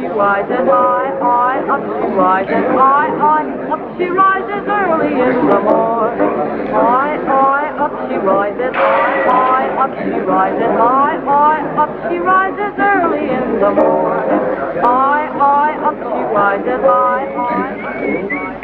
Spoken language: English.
she rises, I, up she rises, I, up she rises early in the morning. I, up she rises, I, up she rises, I, up she rises early in the morning.